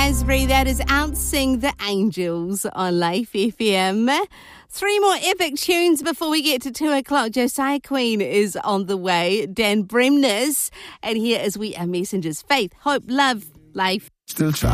Asbury, that is Outsing the Angels on Life FM. 3 more epic tunes before we get to 2 o'clock. Josiah Queen is on the way. Dan Bremnes. And here is We Are Messengers. Faith, hope, love, life. Still try.